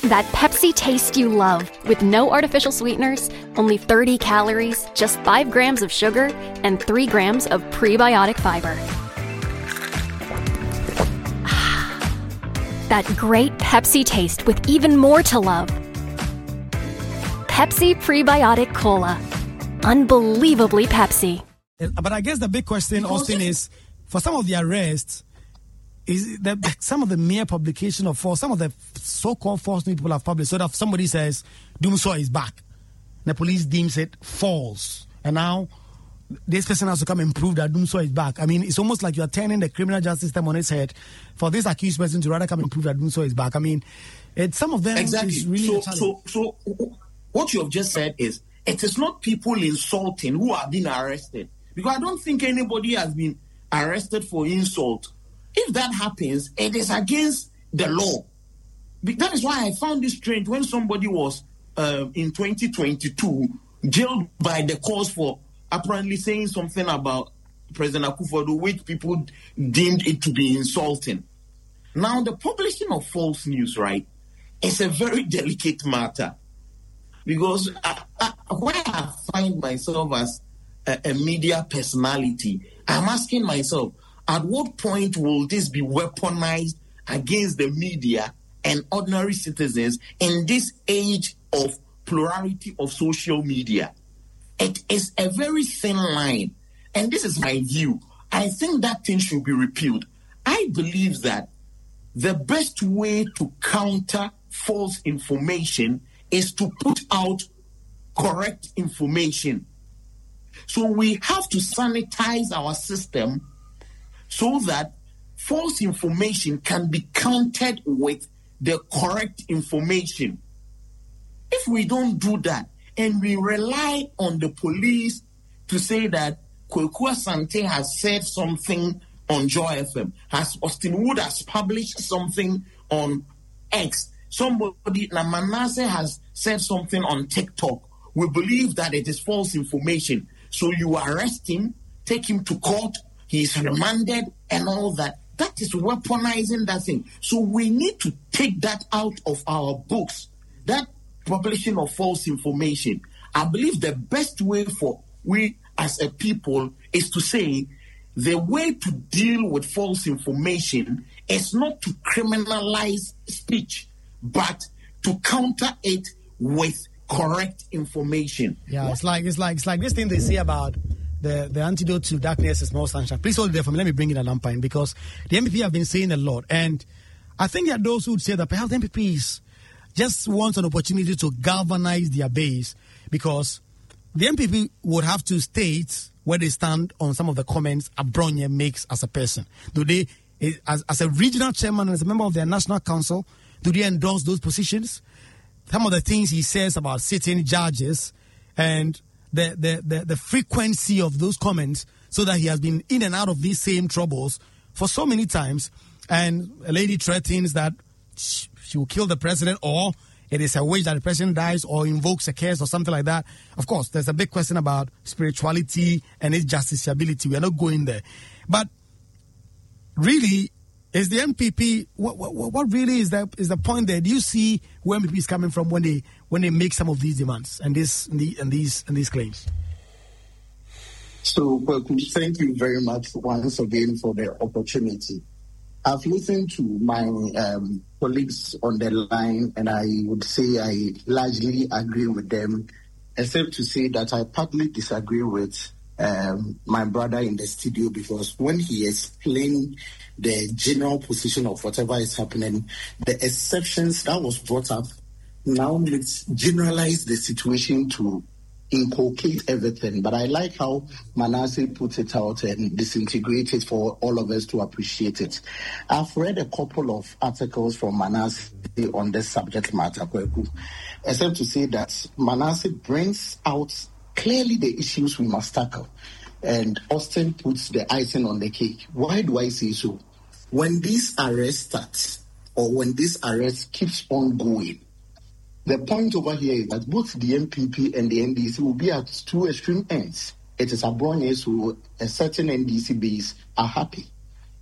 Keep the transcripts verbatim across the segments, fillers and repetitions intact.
That Pepsi taste you love, with no artificial sweeteners, only thirty calories, just five grams of sugar, and three grams of prebiotic fiber. That great Pepsi taste with even more to love. Pepsi Prebiotic Cola. Unbelievably Pepsi. But I guess the big question, Austin, is for some of the arrests, is that some of the mere publication of false, some of the so-called false news people have published, so that if somebody says Dumsor is back, the police deems it false, and now this person has to come and prove that Dumsor is back. I mean, it's almost like you are turning the criminal justice system on its head for this accused person to rather come and prove that Dumsor is back. I mean, it's some of them exactly. is really so, so, so what you have just said is it is not people insulting who are being arrested, because I don't think anybody has been arrested for insult. If that happens, it is against the law. That is why I found this strange when somebody was uh, in twenty twenty-two jailed by the cause for apparently saying something about President Akufo-Addo, which people deemed it to be insulting. Now, the publishing of false news, right, is a very delicate matter, because I, I, when I find myself as a, a media personality, I'm asking myself, at what point will this be weaponized against the media and ordinary citizens in this age of plurality of social media? It is a very thin line, and this is my view. I think that thing should be repealed. I believe that the best way to counter false information is to put out correct information. So we have to sanitize our system so that false information can be countered with the correct information. If we don't do that, and we rely on the police to say that Kwaku Asante has said something on Joy F M, has Austin Wood has published something on X, somebody, Manasseh has said something on TikTok, we believe that it is false information. So you arrest him, take him to court, he is remanded and all that. That is weaponizing that thing. So we need to take that out of our books, that publishing of false information. I believe the best way for we as a people is to say the way to deal with false information is not to criminalize speech, but to counter it with correct information. Yeah, it's like it's like it's like this thing they say about the, the antidote to darkness is more sunshine. Please hold it there for me. Let me bring in a lamp because the M P P have been saying a lot, and I think there are those who would say that perhaps the M P Ps just want an opportunity to galvanize their base, because the M P P would have to state where they stand on some of the comments Abronye makes as a person. Do they, as, as a regional chairman and as a member of their national council, do they endorse those positions? Some of the things he says about sitting judges and the, the, the, the frequency of those comments, so that he has been in and out of these same troubles for so many times. And a lady threatens that she will kill the president, or it is a wish that the president dies, or invokes a curse or something like that. Of course, there's a big question about spirituality and its justiciability. We are not going there. But really, is the M P P, what, what, what really is the, is the point there? Do you see where M P P is coming from when they when they make some of these demands and this and, the, and these and these claims? So, well, thank you very much once again for the opportunity. I've listened to my um, colleagues on the line, and I would say I largely agree with them, except to say that I partly disagree with um, my brother in the studio, because when he explained the general position of whatever is happening, the exceptions that was brought up, now let's generalize the situation to inculcate everything. But I like how Manasseh puts it out and disintegrates it for all of us to appreciate it. I've read a couple of articles from Manasseh on this subject matter, except to say that Manasseh brings out clearly the issues we must tackle, and Austin puts the icing on the cake. Why do I say so? When this arrest starts, or when this arrest keeps on going, the point over here is that both the M P P and the N D C will be at two extreme ends. It is Abronye who a certain N D C base are happy.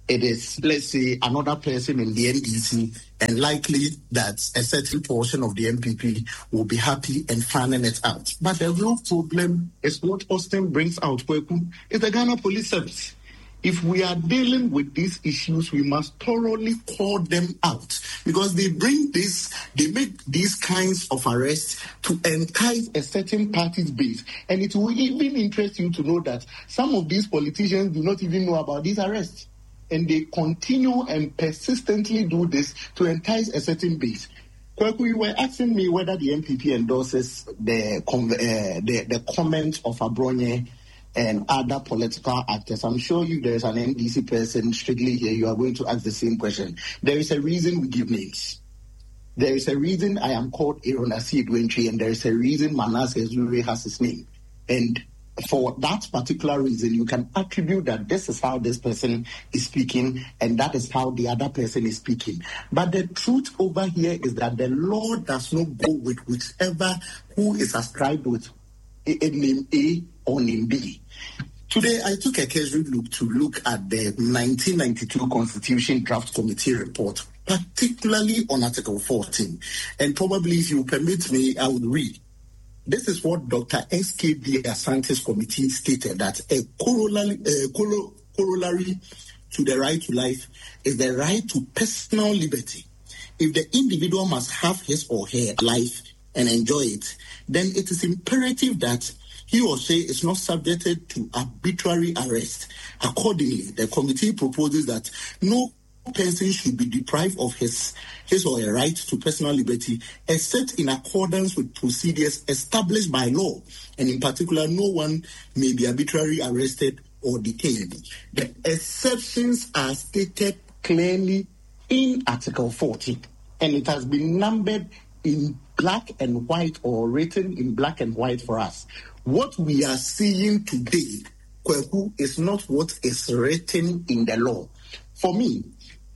it is, let's say, another person in the N D C, and likely that a certain portion of the M P P will be happy and fanning it out. But the real problem is what Austin brings out, Kweku, is the Ghana Police Service. If we are dealing with these issues, we must thoroughly call them out, because they bring this, they make these kinds of arrests to entice a certain party's base. And it will even interest you to know that some of these politicians do not even know about these arrests. And they continue and persistently do this to entice a certain base. Kweku, you were asking me whether the M P P endorses the, uh, the, the comment of Abronye and other political actors. I'm sure you, there's an N D C person strictly here, you are going to ask the same question. There is a reason we give names. There is a reason I am called Aaron Asid Wentry, and there is a reason Manasseh Zuri has his name. And for that particular reason, you can attribute that this is how this person is speaking, and that is how the other person is speaking. But the truth over here is that the law does not go with whichever who is ascribed with a, a name A or name B. Today, I took a casual look to look at the nineteen ninety-two Constitution Draft Committee report, particularly on Article fourteen. And probably, if you permit me, I would read. This is what Doctor S K D Asante's committee stated, that a corollary, uh, corollary to the right to life is the right to personal liberty. If the individual must have his or her life and enjoy it, then it is imperative that he or she is not subjected to arbitrary arrest. Accordingly, the committee proposes that no person should be deprived of his, his or her right to personal liberty, except in accordance with procedures established by law. And in particular, no one may be arbitrarily arrested or detained. The exceptions are stated clearly in Article fourteen, and it has been numbered in black and white, or written in black and white for us. What we are seeing today, Kweku, is not what is written in the law. For me,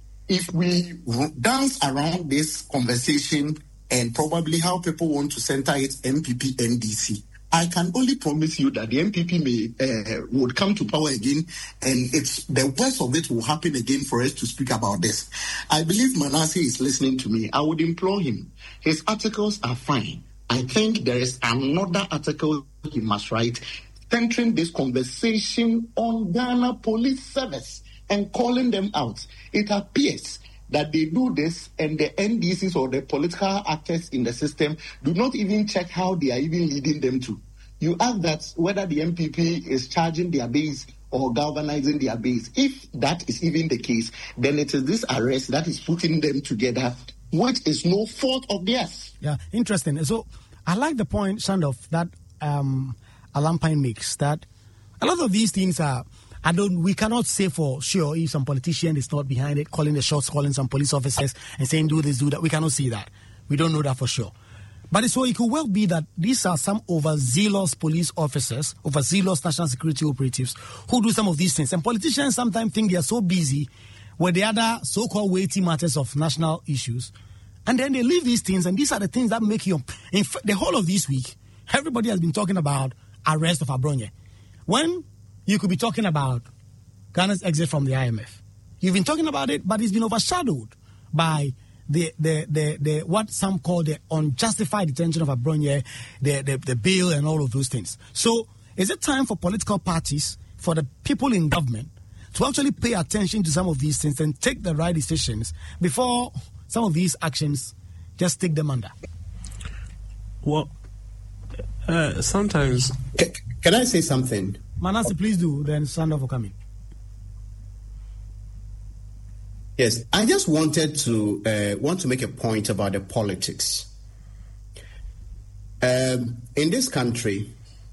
if we dance around this conversation and probably how people want to center it, M P P, N D C, I can only promise you that the M P P may uh, would come to power again, and it's the worst of it will happen again for us to speak about this. I believe Manasseh is listening to me. I would implore him. His articles are fine. I think there is another article he must write centering this conversation on Ghana Police Service and calling them out. It appears that they do this, and the N D Cs or the political actors in the system do not even check how they are even leading them to. You ask that whether the M P P is charging their base or galvanizing their base. If that is even the case, then it is this arrest that is putting them together, which is no fault of theirs. Yeah, interesting. So I like the point, Shandoff, that um, Alampine makes, that a lot of these things are, I don't, we cannot say for sure if some politician is not behind it, calling the shots, calling some police officers and saying do this, do that. We cannot see that. We don't know that for sure. But so it could well be that these are some overzealous police officers, overzealous national security operatives who do some of these things. And politicians sometimes think they are so busy with the other so-called weighty matters of national issues. And then they leave these things, and these are the things that make you... In fact, the whole of this week, everybody has been talking about arrest of Abronye. When you could be talking about Ghana's exit from the I M F. You've been talking about it, but it's been overshadowed by the the the, the what some call the unjustified detention of Abronye, the, the the bail and all of those things. So is it time for political parties, for the people in government, to actually pay attention to some of these things and take the right decisions before some of these actions just take them under? Well, uh, sometimes... Can, can I say something? Manasseh, please do, then stand up for coming. Yes, I just wanted to uh, want to make a point about the politics. Um, in this country,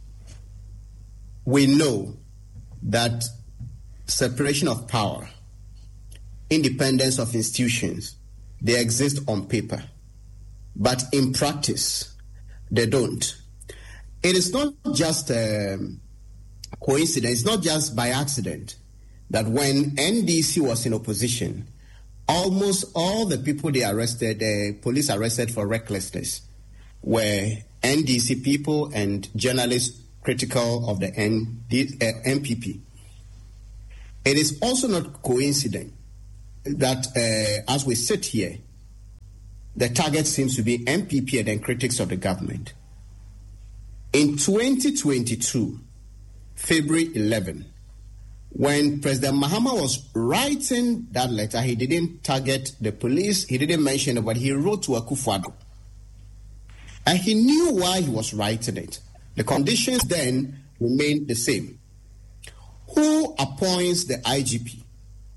we know that separation of power, independence of institutions, they exist on paper, but in practice, they don't. It is not just a coincidence, it's not just by accident that when N D C was in opposition, almost all the people they arrested, the police arrested for recklessness, were N D C people and journalists critical of the N D, uh, M P P. It is also not coincident that uh, as we sit here, the target seems to be M P P and then critics of the government. In twenty twenty-two, February eleventh, when President Mahama was writing that letter, he didn't target the police, he didn't mention it, but he wrote to Akufo-Addo. And he knew why he was writing it. The conditions then remained the same. Who appoints the I G P?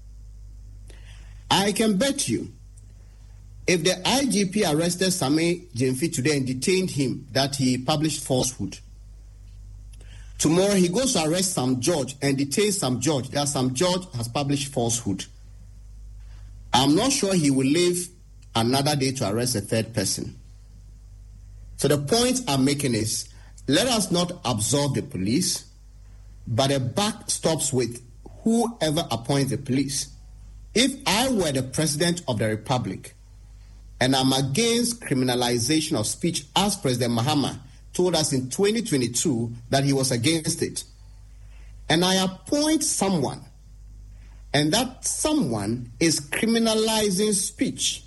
I can bet you, if the I G P arrested Sammy Gyamfi today and detained him, that he published falsehood. Tomorrow he goes to arrest Sam George and detains Sam George, that Sam George has published falsehood. I'm not sure he will live another day to arrest a third person. So the point I'm making is, let us not absolve the police, but the buck stops with whoever appoints the police. If I were the president of the republic and I'm against criminalization of speech, as President Mahama told us in twenty twenty-two that he was against it, and I appoint someone, and that someone is criminalizing speech,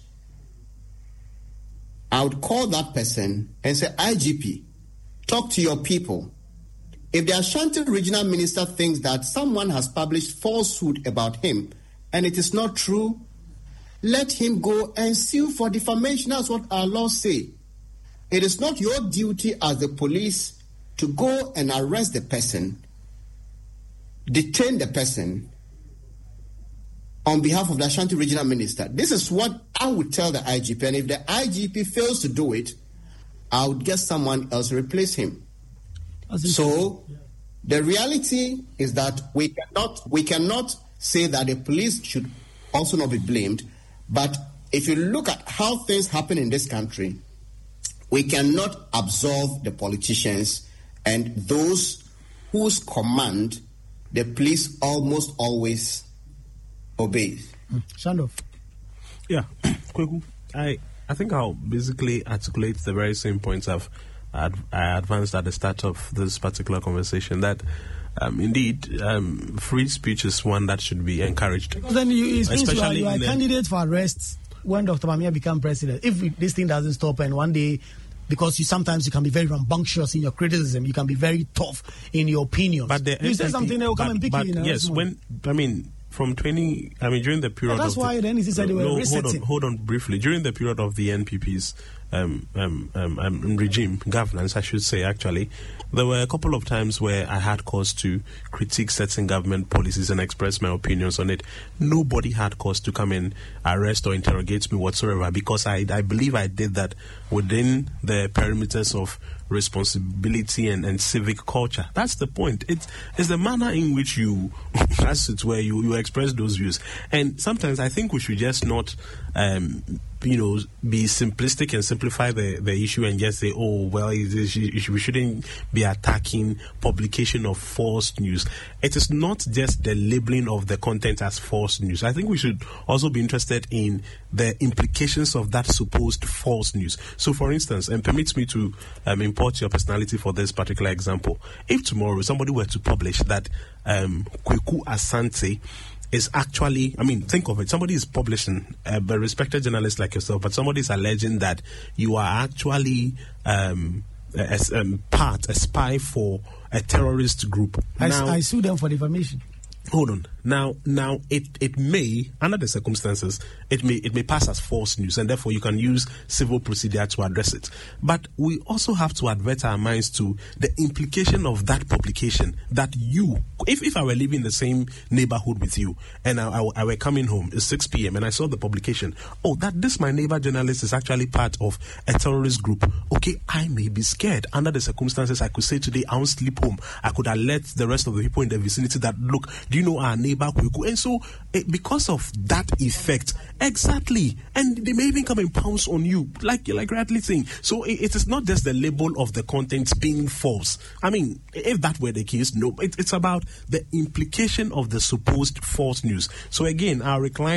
I would call that person and say, I G P, talk to your people. If the Ashanti regional minister thinks that someone has published falsehood about him and it is not true, let him go and sue for defamation. That's what our laws say. It is not your duty as the police to go and arrest the person, detain the person on behalf of the Ashanti regional minister. This is what I would tell the I G P, and if the I G P fails to do it, I would get someone else to replace him. So the reality is that we cannot we cannot say that the police should also not be blamed. But if you look at how things happen in this country, we cannot absolve the politicians and those whose command the police almost always obeys. Shandoff. Yeah, Kweku, I I think I'll basically articulate the very same points I've I advanced at the start of this particular conversation, that um, indeed um, free speech is one that should be encouraged. Because then you, it means you are, you are a the, candidate for arrest when Doctor Bawumia become president. If we, this thing doesn't stop, and one day, because you sometimes you can be very rambunctious in your criticism, you can be very tough in your opinions. But the you say something, they will come but, and pick but you. Yes, when I mean. From twenty, I mean, during the period yeah, that's of why the, then he said they were no, resetting. Hold on, hold on briefly. During the period of the N P P's um, um, um, um, regime, governance, I should say, actually, there were a couple of times where I had cause to critique certain government policies and express my opinions on it. Nobody had cause to come and arrest or interrogate me whatsoever, because I, I believe I did that within the perimeters of responsibility and, and civic culture. That's the point. It's, it's the manner in which you, that's it, where you, you express those views. And sometimes I think we should just not, um, you know, be simplistic and simplify the, the issue and just say, oh, well, it is, we shouldn't be attacking publication of false news. It is not just the labeling of the content as false news. I think we should also be interested in the implications of that supposed false news. So, for instance, and permits me to um, import your personality for this particular example. If tomorrow somebody were to publish that um, Kweku Asante is actually, I mean, think of it. Somebody is publishing, uh, a respected journalist like yourself, but somebody is alleging that you are actually um, a, a, um, part, a spy for a terrorist group. I, now, I sue them for defamation. Hold on. Now, now it, it may, under the circumstances, it may it may pass as false news, and therefore you can use civil procedure to address it. But we also have to advert our minds to the implication of that publication. That you, if, if I were living in the same neighborhood with you, and I, I, I were coming home, it's six p.m. and I saw the publication, oh, that this my neighbor journalist is actually part of a terrorist group. Okay, I may be scared. Under the circumstances, I could say today I won't sleep home. I could alert the rest of the people in the vicinity that, look, do you know our neighbor Kweku? And so, eh, because of that effect, exactly, and they may even come and pounce on you, like like rightly saying. So it, it is not just the label of the content being false. I mean, if that were the case, no, it, it's about the implication of the supposed false news. So again, I'll recline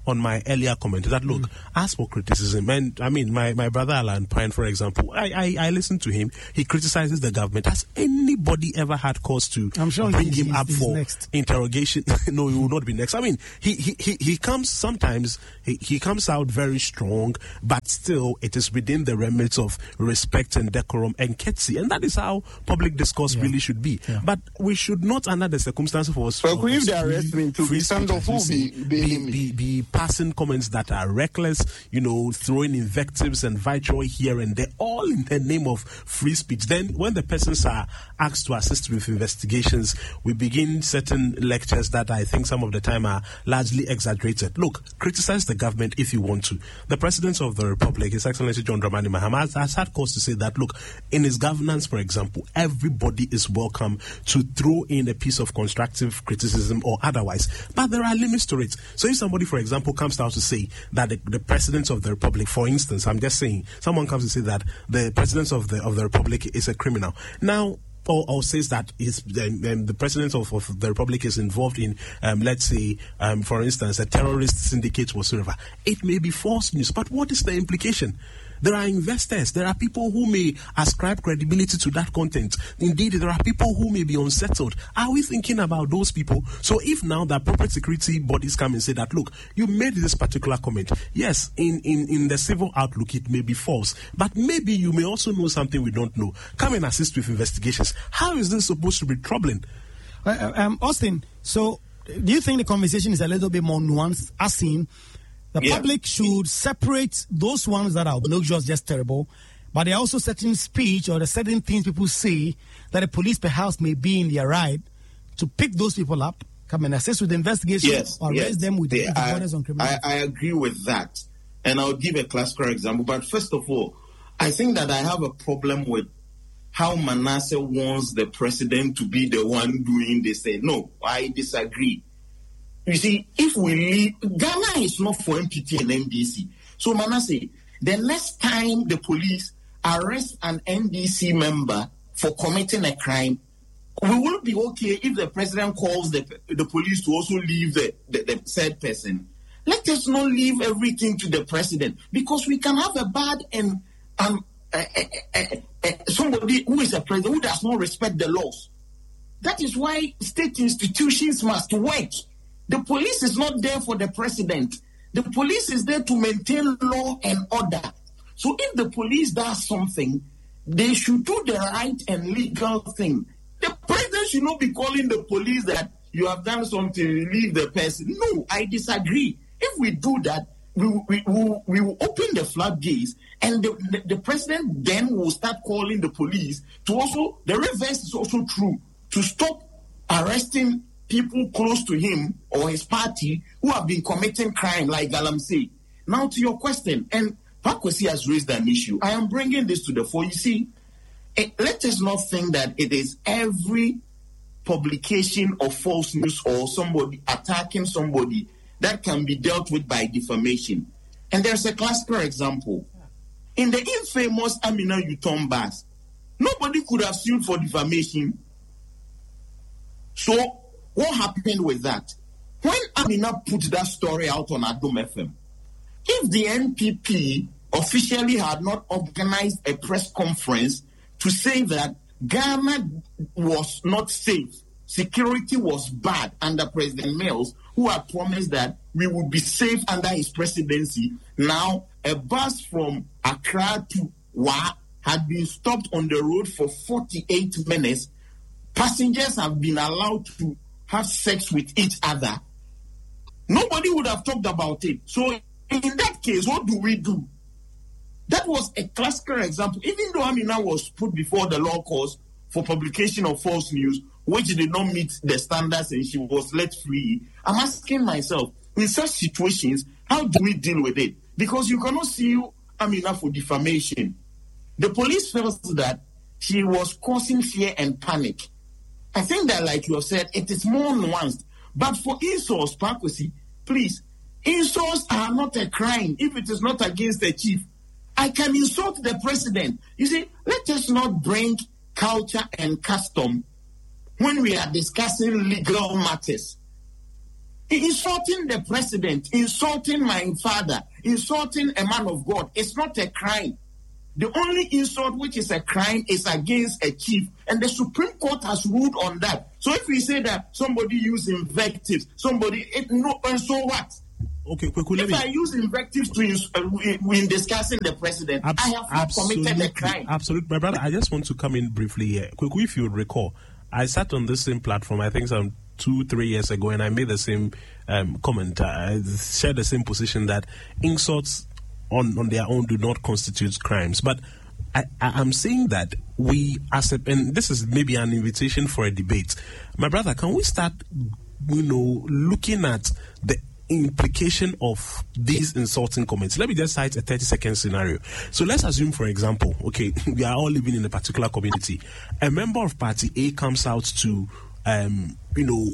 on my earlier comment that, look, mm. as for criticism, and I mean, my, my brother Alan Pine, for example, I, I, I listen to him. He criticizes the government. Has anybody ever had cause to I'm sure bring he's, him he's, up he's for next. interrogation? No, he will not be next. I mean, he, he, he, he comes sometimes, he, he comes out very strong, but still it is within the remits of respect and decorum and courtesy. And that is how public discourse yeah. really should be. Yeah. But we should not, under the circumstances of us, but if they arrest me to be stand up, be, be, be, be passing comments that are reckless, you know, throwing invectives and vitriol here and there, all in the name of free speech. Then when the persons are asked to assist with investigations, we begin certain lectures that I think some of the time are largely exaggerated. Look, criticize the government if you want to. The President of the Republic, His Excellency John Dramani Mahama, has, has had cause to say that, look, in his governance, for example, everybody is welcome to throw in a piece of constructive criticism or otherwise. But there are limits to it. So if somebody, for example, comes out to say that the, the President of the Republic, for instance, I'm just saying, someone comes to say that the President of the of the Republic is a criminal. Now, Or, or says that is, um, um, the President of, of the Republic is involved in, um, let's say, um, for instance, a terrorist syndicate whatsoever. It may be false news, but what is the implication? There are investors. There are people who may ascribe credibility to that content. Indeed, there are people who may be unsettled. Are we thinking about those people? So if now the appropriate security bodies come and say that, look, you made this particular comment. Yes, in, in, in the civil outlook, it may be false. But maybe you may also know something we don't know. Come and assist with investigations. How is this supposed to be troubling? Uh, um, Austin, so do you think the conversation is a little bit more nuanced, as in the yeah. public should separate those ones that are obnoxious, just terrible, but there are also certain speech or the certain things people say that the police perhaps may be in their right to pick those people up, come and assist with the investigation, yes, or yes. raise them with they, the I, orders on criminal. I, I agree with that. And I'll give a classical example. But first of all, I think that I have a problem with how Manasseh wants the president to be the one doing this. No, I disagree. You see, if we leave, Ghana is not for M P T and N D C. So Manasseh, the next time the police arrest an N D C member for committing a crime, we will be okay if the president calls the the police to also leave the, the, the said person. Let us not leave everything to the president, because we can have a bad and um, uh, uh, uh, uh, somebody who is a president who does not respect the laws. That is why state institutions must work. The police is not there for the president. The police is there to maintain law and order. So if the police does something, they should do the right and legal thing. The president should not be calling the police that you have done something, leave the person. No, I disagree. If we do that, we, we, we, we will open the floodgates, and the, the, the president then will start calling the police to also, the reverse is also true, to stop arresting people close to him or his party who have been committing crime, like Galamsey. Now to your question, and Pakwesi has raised an issue. I am bringing this to the fore. You see, it, let us not think that it is every publication of false news or somebody attacking somebody that can be dealt with by defamation. And there's a classical example. In the infamous Amina Utom Bass, nobody could have sued for defamation. So what happened with that? When Amina put that story out on Adom F M, if the N P P officially had not organized a press conference to say that Ghana was not safe, security was bad under President Mills, who had promised that we would be safe under his presidency, now a bus from Accra to Wa had been stopped on the road for forty-eight minutes. Passengers have been allowed to have sex with each other. Nobody would have talked about it. So in that case, what do we do? That was a classical example. Even though Amina was put before the law courts for publication of false news, which did not meet the standards and she was let free, I'm asking myself, in such situations, how do we deal with it? Because you cannot sue Amina for defamation. The police felt that she was causing fear and panic. I think that, like you have said, it is more nuanced. But for insults, Pakwesi, please, insults are not a crime if it is not against the chief. I can insult the president. You see, let us not bring culture and custom when we are discussing legal matters. Insulting the president, insulting my father, insulting a man of God, it's not a crime. The only insult which is a crime is against a chief, and the Supreme Court has ruled on that. So if we say that somebody use invectives, somebody, it, no, and so what? Okay, Kweku, if me, I use invectives to ins- uh, in discussing the president, abs- I have not committed a crime. Absolutely, my brother. I just want to come in briefly here. Kweku, if you would recall, I sat on this same platform, I think some two, three years ago, and I made the same um, comment. I shared the same position that insults on, on their own do not constitute crimes. But I, I, I'm saying that we, as a, and this is maybe an invitation for a debate. My brother, can we start, you know, looking at the implication of these insulting comments? Let me just cite a thirty second scenario. So let's assume, for example, okay, we are all living in a particular community. A member of Party A comes out to, um, you know,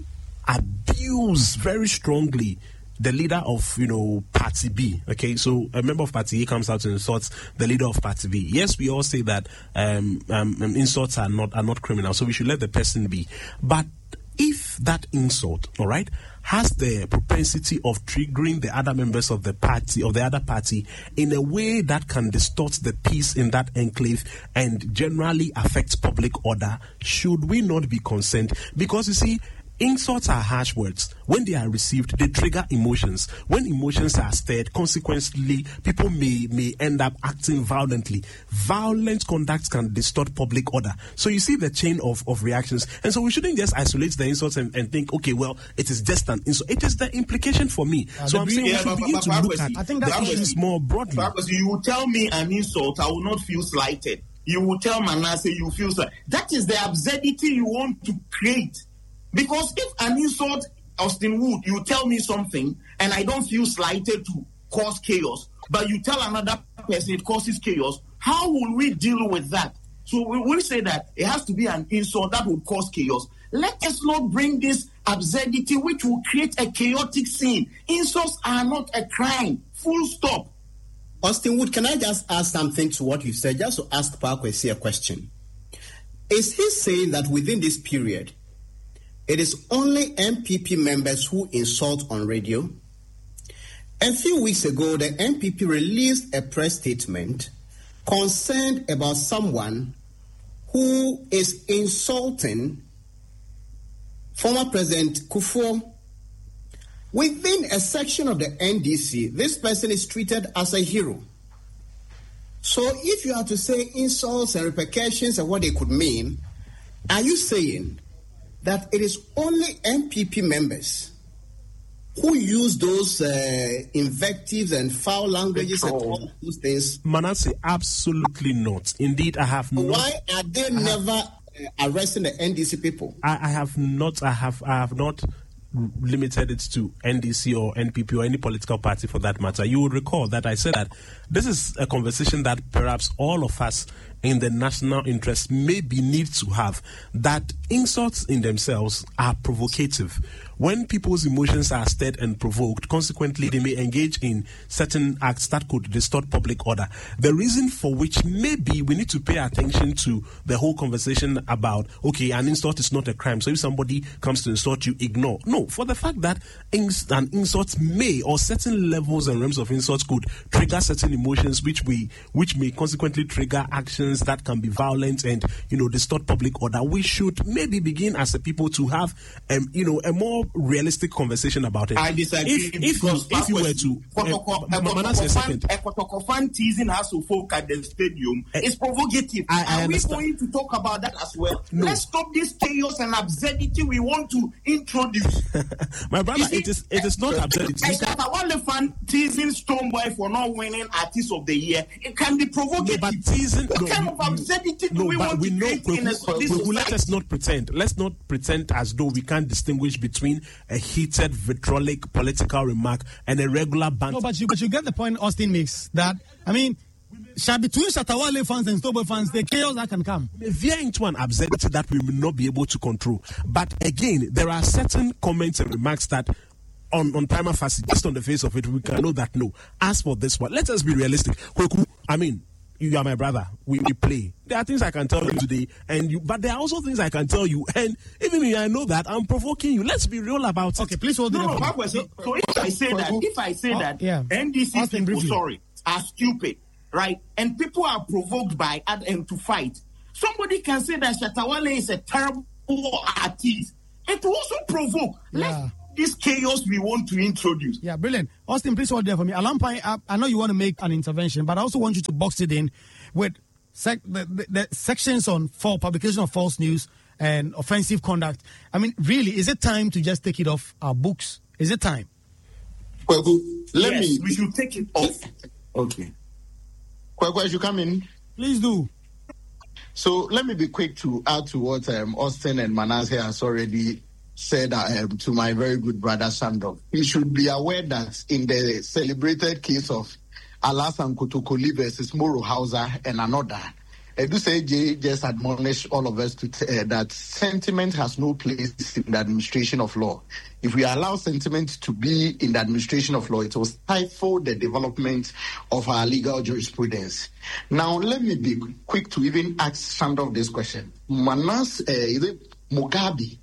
abuse very strongly the leader of, you know, Party B. Okay, so a member of Party A comes out and insults the leader of Party B. Yes, we all say that um, um, insults are not are not criminal, so we should let the person be. But if that insult, all right, has the propensity of triggering the other members of the party or the other party in a way that can distort the peace in that enclave and generally affects public order, should we not be concerned? Because you see, insults are harsh words. When they are received, they trigger emotions. When emotions are stirred, consequently, people may, may end up acting violently. Violent conduct can distort public order. So you see the chain of, of reactions. And so we shouldn't just isolate the insults and, and think, okay, well, it is just an insult. It is the implication for me. Uh, so I'm saying yeah, we should but, begin but, to but, look at I think that issues more broadly. You will tell me an insult, I will not feel slighted. You will tell Manasseh, you feel slighted. That is the absurdity you want to create. Because if an insult, Austin Wood, you tell me something and I don't feel slighted to cause chaos, but you tell another person it causes chaos, how will we deal with that? So we will say that it has to be an insult that will cause chaos. Let us not bring this absurdity which will create a chaotic scene. Insults are not a crime. Full stop. Austin Wood, can I just add something to what you said? Just to ask Parkwesi a question. Is he saying that within this period, it is only M P P members who insult on radio? A few weeks ago, the M P P released a press statement concerned about someone who is insulting former President Kufuor. Within a section of the N D C, this person is treated as a hero. So if you have to say insults and repercussions and what they could mean, are you saying that it is only M P P members who use those uh, invectives and foul languages and all those things? Manasseh, absolutely not. Indeed, I have not. Why are they I never have, uh, arresting the N D C people? I, I have not. I have. I have not limited it to N D C or N P P or any political party for that matter. You would recall that I said that this is a conversation that perhaps all of us in the national interest maybe need to have, that insults in themselves are provocative. When people's emotions are stirred and provoked, consequently, they may engage in certain acts that could distort public order. The reason for which maybe we need to pay attention to the whole conversation about, okay, an insult is not a crime, so if somebody comes to insult you, ignore. No, for the fact that ins- an insult may, or certain levels and realms of insults could trigger certain emotions which we, which may consequently trigger actions that can be violent and, you know, distort public order. We should maybe begin as a people to have, um, you know, a more realistic conversation about it. I disagree. If, if, you, if you were to, a fan teasing has to folk at the stadium, uh, it's provocative. I, I Are understand. we going to talk about that as well? No. Let's stop this chaos and absurdity we want to introduce. My brother, see, it is it is not absurdity. I want the fan teasing Stonebwoy for not winning Artist of the Year. It can be provocative. No, but teasing. What no, kind of absurdity do no, we but want we to know. create We, in a, we, this we, we, let society? us not pretend. Let's not pretend as though we can't distinguish between a heated, vitriolic political remark and a regular banter. No, but you, but you get the point Austin makes. That, I mean, shall between Shatta Wale fans and Stonebwoy fans, the chaos that can come. We veer into an absurdity that we will not be able to control. But again, there are certain comments and remarks that on, on prima facie, just on the face of it, we can know that no. As for this one, let us be realistic. Kweku, I mean, you are my brother. We, we play. there are things I can tell you today, and you, but there are also things I can tell you, and even if I know that, I'm provoking you. Let's be real about it. Okay, please hold no, it. No, no, so, so if I say that, if I say oh, that yeah. N D C Austin, people, briefly. sorry, are stupid, right, and people are provoked by and to fight, somebody can say that Shatta Wale is a terrible artist. It will also provoke. Yeah. Let's this chaos we want to introduce. Yeah, brilliant. Austin, please hold there for me. Alampai, I, I know you want to make an intervention, but I also want you to box it in with sec- the, the, the sections on for publication of false news and offensive conduct. I mean, really, is it time to just take it off our books? Is it time? Kwaku, let yes, me. we should take it off. Okay. Kwaku, as you come in. Please do. So let me be quick to add to what um, Austin and Manasseh has already said um, to my very good brother Sandov. He should be aware that in the celebrated case of Alassane Kotokoli versus Moro Hauser and another, Edusei just admonished all of us to t- uh, that sentiment has no place in the administration of law. If we allow sentiment to be in the administration of law, it will stifle the development of our legal jurisprudence. Now, let me be quick to even ask Sandov this question. Manas, uh, is it Mugabe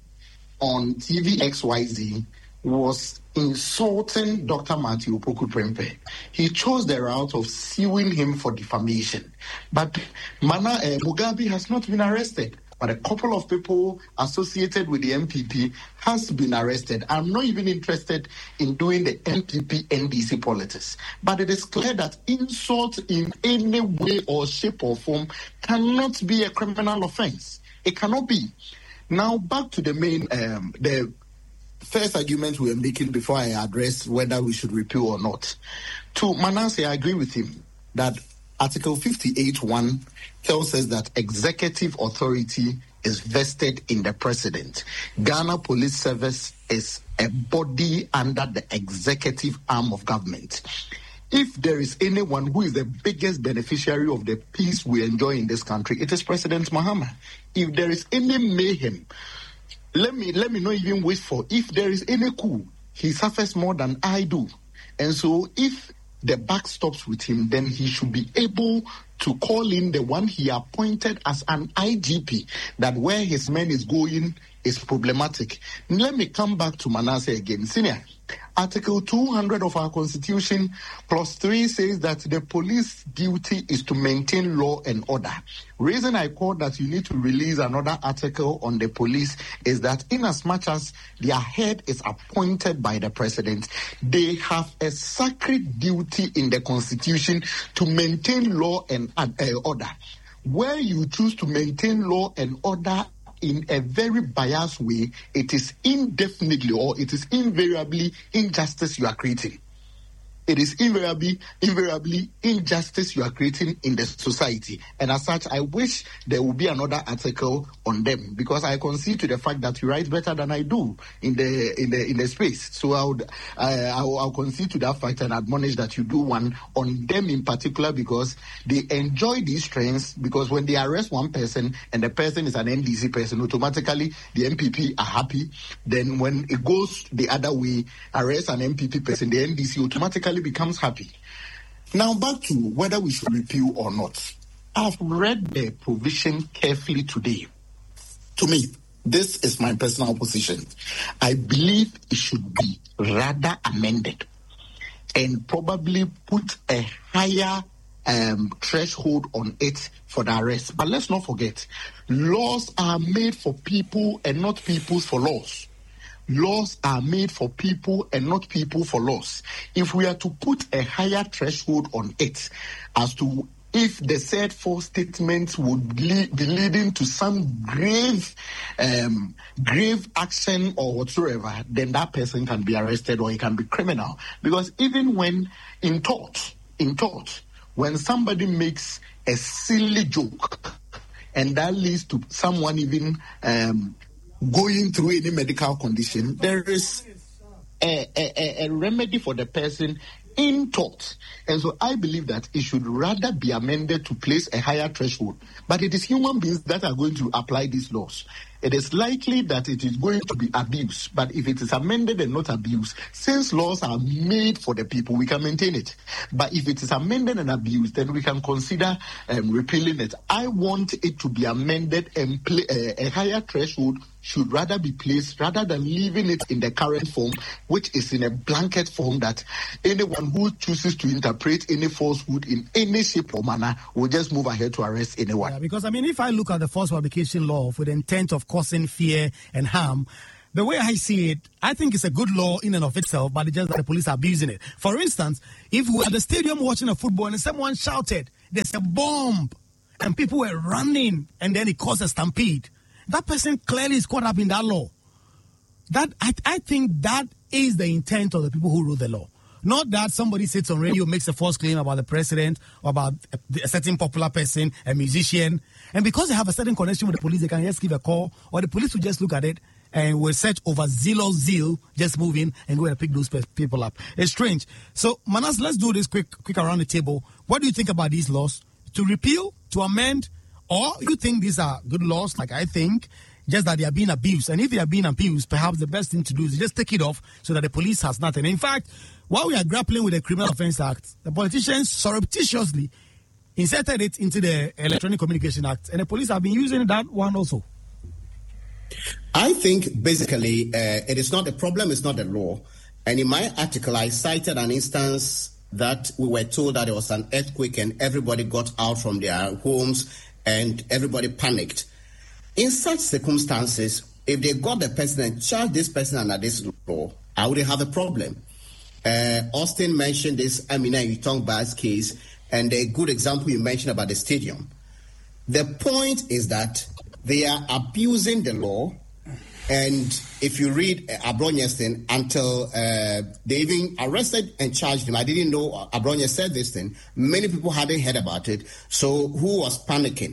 on T V X Y Z was insulting Doctor Matthew Opoku Prempeh. He chose the route of suing him for defamation. But Mana, uh, Mugabe has not been arrested. But a couple of people associated with the M P P has been arrested. I'm not even interested in doing the M P P N D C politics. But it is clear that insult in any way or shape or form cannot be a criminal offense. It cannot be. Now, back to the main, um, the first argument we are making before I address whether we should repeal or not. To Manasseh, I agree with him that Article fifty-eight one tells us that executive authority is vested in the president. Ghana Police Service is a body under the executive arm of government. If there is anyone who is the biggest beneficiary of the peace we enjoy in this country, it is President Mahama. If there is any mayhem, let me let me not even wait for. If there is any coup, he suffers more than I do. And so if the buck stops with him, then he should be able to call in the one he appointed as an I G P, that where his man is going is problematic. Let me come back to Manasseh again. Senior, Article two hundred of our Constitution plus three says that the police duty is to maintain law and order. Reason I call that you need to release another article on the police is that in as much as their head is appointed by the president, they have a sacred duty in the Constitution to maintain law and uh, order. Where you choose to maintain law and order in a very biased way, it is indefinitely or it is invariably injustice you are creating. It is invariably, invariably injustice you are creating in the society. And as such, I wish there would be another article on them, because I concede to the fact that you write better than I do in the in the in the space. So I would I I'll, I'll concede to that fact and admonish that you do one on them in particular, because they enjoy these trends. Because when they arrest one person and the person is an N D C person, automatically the M P P are happy. Then when it goes the other way, arrest an M P P person, the N D C automatically becomes happy. Now back to whether we should repeal or not. I've read the provision carefully today. To me, this is my personal position. I believe it should be rather amended and probably put a higher um, threshold on it for the arrest. But let's not forget, laws are made for people and not people for laws. Laws are made for people and not people for laws. If we are to put a higher threshold on it as to if the said false statements would lead, be leading to some grave, um, grave action or whatsoever, then that person can be arrested or he can be criminal. Because even when in thought, in thought, when somebody makes a silly joke and that leads to someone even um, going through any medical condition, there is a, a, a remedy for the person in thought. And so I believe that it should rather be amended to place a higher threshold. But it is human beings that are going to apply these laws. it is likely that it is going to be abused. But if it is amended and not abused, since laws are made for the people, we can maintain it. But if it is amended and abused, then we can consider um, repealing it. I want it to be amended and play, uh, a higher threshold should rather be placed rather than leaving it in the current form, which is in a blanket form that anyone who chooses to interpret any falsehood in any shape or manner will just move ahead to arrest anyone. Yeah, because, I mean, if I look at the false publication law with the intent of causing fear and harm, the way I see it, I think it's a good law in and of itself, but it's just that the police are abusing it. For instance, if we were at the stadium watching a football and someone shouted, "There's a bomb," and people were running and then it caused a stampede, that person clearly is caught up in that law. That I, I think that is the intent of the people who wrote the law. Not that somebody sits on radio, makes a false claim about the president or about a, a certain popular person, a musician, and because they have a certain connection with the police, they can just give a call, or the police will just look at it and will search over zeal zeal, just move in and go and pick those people up. It's strange. So, Manas, let's do this quick, quick around the table. What do you think about these laws? To repeal, to amend, or you think these are good laws, like I think, just that they are being abused? And if they are being abused, perhaps the best thing to do is just take it off so that the police has nothing. In fact, while we are grappling with the Criminal Offence Act, the politicians surreptitiously inserted it into the Electronic Communication Act, and the police have been using that one also. I think basically uh, it is not a problem, it's not a law. And in my article, I cited an instance that we were told that there was an earthquake and everybody got out from their homes and everybody panicked. In such circumstances, if they got the person and charged this person under this law, I wouldn't have a problem. Uh, Austin mentioned this Amina Yutongba's case, and a good example you mentioned about the stadium. The point is that they are abusing the law, and if you read uh, Abronye's thing, until uh, they even arrested and charged him, I didn't know Abronye said this thing. Many people hadn't heard about it, so who was panicking?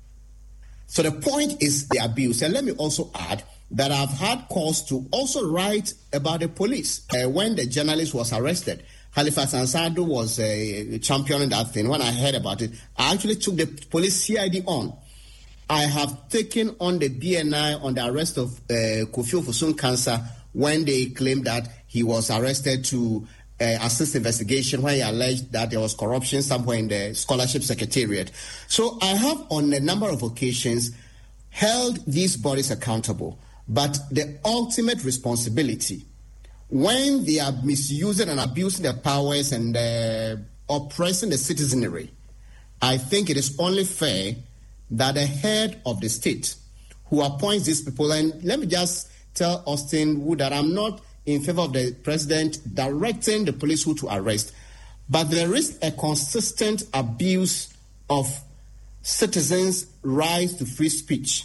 So the point is the abuse. And let me also add that I've had cause to also write about the police. Uh, when the journalist was arrested, Halifax Ansado was uh, championing that thing. When I heard about it, I actually took the police C I D on. I have taken on the B N I on the arrest of uh, Kofi Ofosun Cancer when they claimed that he was arrested to uh, assist investigation when he alleged that there was corruption somewhere in the scholarship secretariat. So I have on a number of occasions held these bodies accountable. But the ultimate responsibility, when they are misusing and abusing their powers and uh, oppressing the citizenry, I think it is only fair that the head of the state who appoints these people, and let me just tell Austin Wood that I'm not in favor of the president directing the police who to arrest, but there is a consistent abuse of citizens' rights to free speech.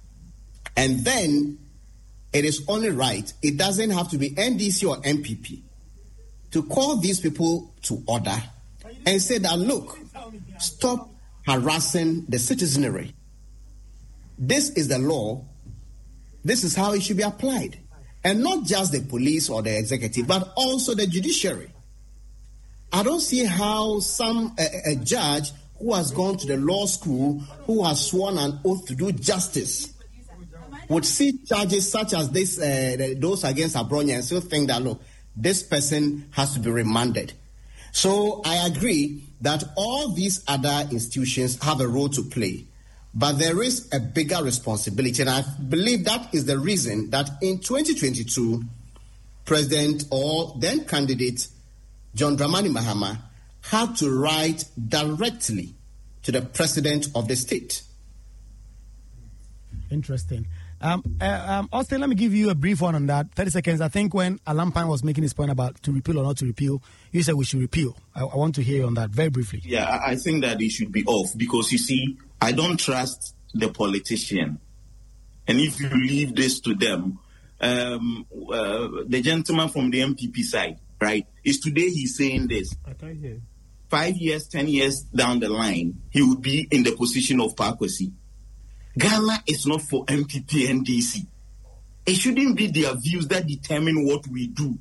And then it is only right, it doesn't have to be N D C or M P P, to call these people to order and say that, look, stop harassing the citizenry. This is the law. This is how it should be applied. And not just the police or the executive, but also the judiciary. I don't see how some a, a judge who has gone to the law school, who has sworn an oath to do justice, would see charges such as this, uh, those against Abronye, and still think that, look, this person has to be remanded. So I agree that all these other institutions have a role to play, but there is a bigger responsibility, and I believe that is the reason that in twenty twenty-two, President or then candidate John Dramani Mahama had to write directly to the president of the state. Interesting. Um, uh, um, Austin, let me give you a brief one on that. thirty seconds. I think when Alampan was making his point about to repeal or not to repeal, you said we should repeal. I, I want to hear you on that very briefly. Yeah, I, I think that it should be off because, you see, I don't trust the politician. And if you leave this to them, um, uh, the gentleman from the M P P side, right, is today he's saying this. I can't hear. Five years, ten years down the line, he would be in the position of Parkwesi. Ghana is not for M P P and D C. It shouldn't be their views that determine what we do.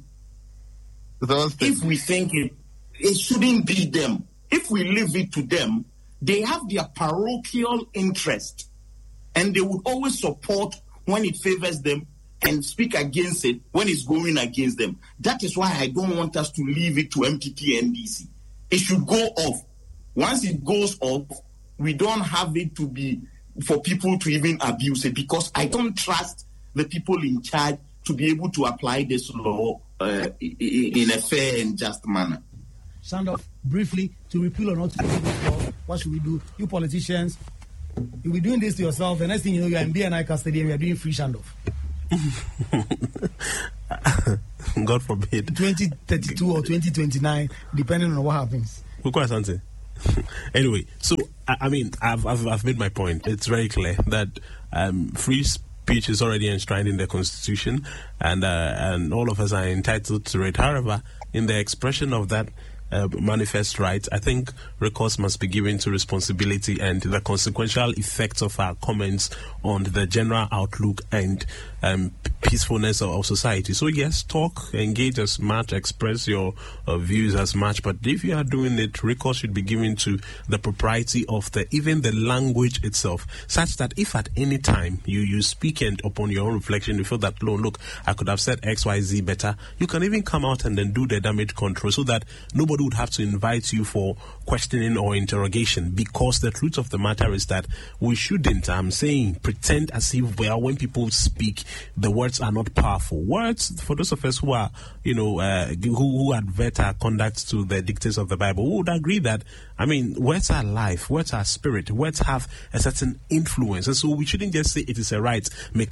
If we think it, it shouldn't be them. If we leave it to them, they have their parochial interest, and they would always support when it favors them and speak against it when it's going against them. That is why I don't want us to leave it to M P P N D C. It should go off. Once it goes off, we don't have it to be for people to even abuse it, because I don't trust the people in charge to be able to apply this law uh, in a fair and just manner. Sandoff, briefly, to repeal or not to repeal this law, what should we do? You politicians, you'll be doing this to yourself. The next thing you know, you're in B N I custody and you're doing free Sandoff. God forbid. twenty thirty-two or twenty twenty-nine, depending on what happens. Anyway, so I, I mean, I've, I've I've made my point. It's very clear that um, free speech is already enshrined in the Constitution, and uh, and all of us are entitled to it. However, in the expression of that Uh, manifest rights, I think recourse must be given to responsibility and the consequential effects of our comments on the general outlook and um, peacefulness of, of society. So yes, talk, engage as much, express your uh, views as much, but if you are doing it, recourse should be given to the propriety of the even the language itself, such that if at any time you, you speak and upon your own reflection you feel that, no, look, I could have said X, Y, Z better, you can even come out and then do the damage control so that nobody would have to invite you for questioning or interrogation, because the truth of the matter is that we shouldn't, I'm saying, pretend as if, well, when people speak, the words are not powerful. Words, for those of us who are, you know, uh, who, who advert our conduct to the dictates of the Bible, we would agree that, I mean, words are life, words are spirit, words have a certain influence, and so we shouldn't just say it is a right,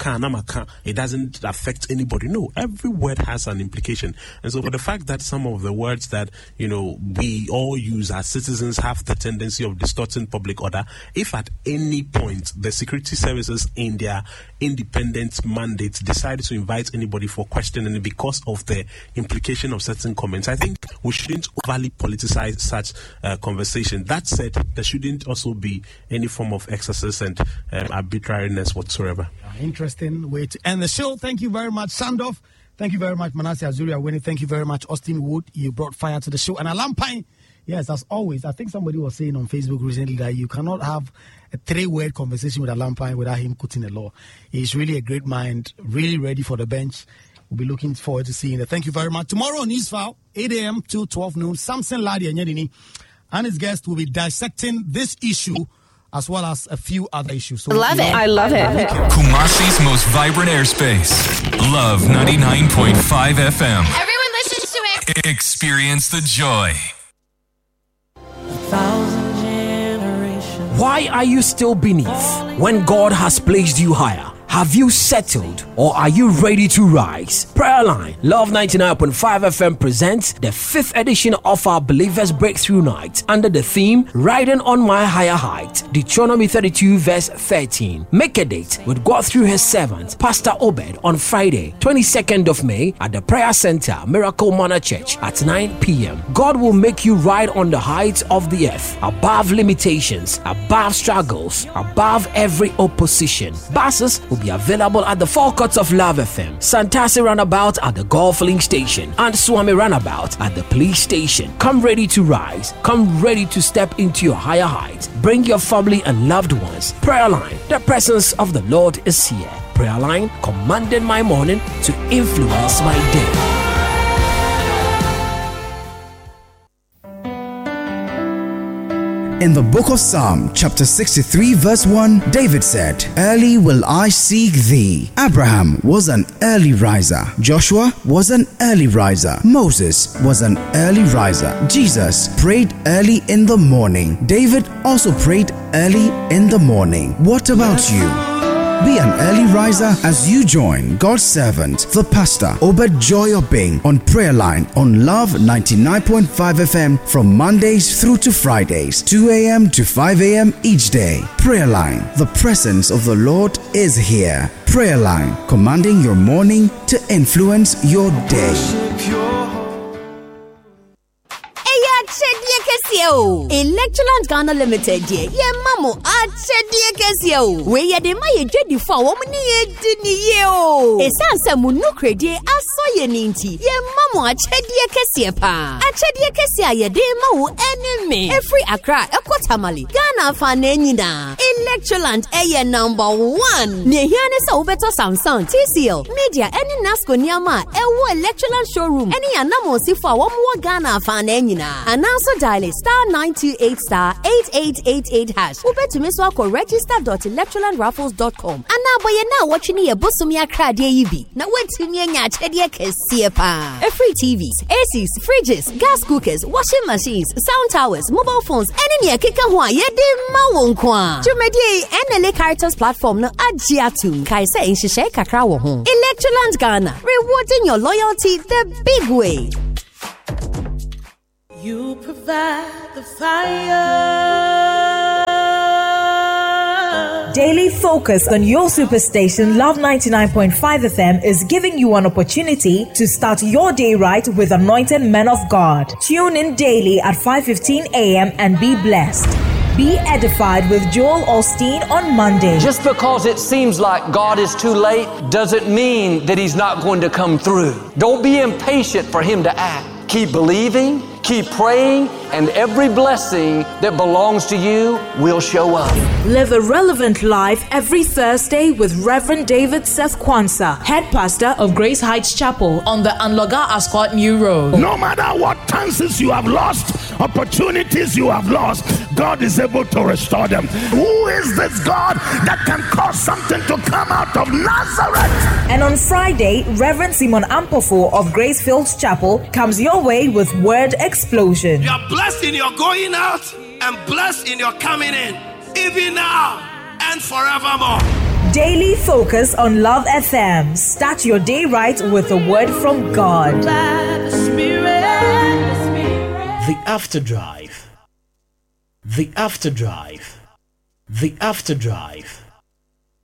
it doesn't affect anybody. No, every word has an implication, and so for the fact that some of the words that, you know, we all use as citizens have the tendency of distorting public order, if at any point the security services in their independent mandate decide to invite anybody for questioning because of the implication of certain comments, I think we shouldn't overly politicize such uh, conversation. That said, there shouldn't also be any form of excesses and um, arbitrariness whatsoever. Interesting way to end the show. Thank you very much, Sandoff. Thank you very much, Manasseh Azuri-Awini. Thank you very much, Austin Wood. You brought fire to the show. And Alampine, yes, as always, I think somebody was saying on Facebook recently that you cannot have a three-word conversation with Alampine without him quoting the law. He's really a great mind, really ready for the bench. We'll be looking forward to seeing it. Thank you very much. Tomorrow on Newsfile, eight a.m. to twelve noon, Samson Ladi and Yedini and his guest will be dissecting this issue as well as a few other issues. So love it. I love it. Kumasi's most vibrant airspace. Love ninety-nine point five F M. Everyone listens to it. Experience the joy. Why are you still beneath when God has placed you higher? Have you settled or are you ready to rise? Prayer Line, Love ninety-nine point five F M presents the fifth edition of our Believers Breakthrough Night under the theme Riding on My Higher Height, Deuteronomy thirty-two verse thirteen. Make a date with God through his servant, Pastor Obed, on Friday, twenty-second of May at the Prayer Center, Miracle Manor Church at nine p.m. God will make you ride on the heights of the earth, above limitations, above struggles, above every opposition. Buses will be available at the forecourts of Love F M, Santasi Runabout at the Golf Link Station, and Swami Runabout at the police station. Come ready to rise. Come ready to step into your higher heights. Bring your family and loved ones. Prayer Line, the presence of the Lord is here. Prayer Line, commanding my morning to influence my day. In the book of Psalm, chapter sixty-three, verse one, David said, "Early will I seek thee." Abraham was an early riser. Joshua was an early riser. Moses was an early riser. Jesus prayed early in the morning. David also prayed early in the morning. What about you? Be an early riser as you join God's servant, the pastor, Obed Joy Obeng, on Prayer Line on Love ninety-nine point five F M from Mondays through to Fridays, two a.m. to five a.m. each day. Prayer Line, the presence of the Lord is here. Prayer Line, commanding your morning to influence your day. Electroland Ghana Limited, ye mamo achedie kesio. We ye de ma ye dwedi fa wo mni ye dini ye o. Esanse mu no kredi aso ye ninti. Ye mamo achedie kesie pa. Achedie kesia ye de ma wo enemy. Every Accra, Ekwatamali, Ghana Ghana fanenina. Electroland eye number one. Nehiane sa ubeto Samsung, T C L, Media, any Nasco Niama, Ewo Electroland showroom, any anamo sifa one more Ghana fanenina. And also dial it star nine two eight star eight eight eight eight hash. Ubeto miswako register dot electroland raffles dot com. And now boy now watching ye busumia crad ye be. Now wait to me and ya chedia kesiepa. A free T Vs, A Cs, fridges, gas cookers, washing machines, sound towers, mobile phones, any near kika hwa ye de mawonkwa. Jumedi N L A Caritas platform no ajiatu. Kaise in shishe kakra wo ho. Electroland Ghana, rewarding your loyalty the big way. You provide the fire. Daily focus on your superstation Love ninety-nine point five F M is giving you an opportunity to start your day right with anointed men of God. Tune in daily at five fifteen a.m. and be blessed. Be edified with Joel Osteen on Monday. Just because it seems like God is too late doesn't mean that He's not going to come through. Don't be impatient for Him to act. Keep believing, keep praying, and every blessing that belongs to you will show up. Live a relevant life every Thursday with Reverend David Seth Kwanzaa, head pastor of Grace Heights Chapel on the Anloga Ascot New Road. No matter what chances you have lost, opportunities you have lost, God is able to restore them. Who is this God that can cause something to come out of Nazareth? And on Friday, Reverend Simon Ampofo of Grace Fields Chapel comes your way with Word Explosion. You are blessed in your going out and blessed in your coming in, even now and forevermore. Daily focus on Love F M. Start your day right with a word from God. The Afterdrive. The Afterdrive. The Afterdrive.